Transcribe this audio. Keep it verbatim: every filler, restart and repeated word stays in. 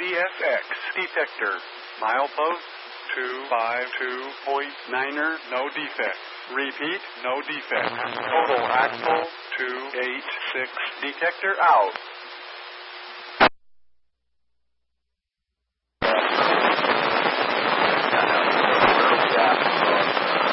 C S X detector. Milepost two five two point niner, no defect. Repeat, no defect. Total axle two eight six detector out.